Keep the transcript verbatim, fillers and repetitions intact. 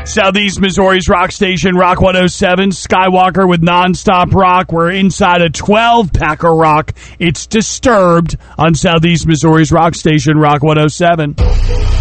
Southeast Missouri's rock station, Rock one oh seven. Skywalker with nonstop rock. We're inside a twelve-pack of rock. It's Disturbed on Southeast Missouri's rock station, Rock one oh seven.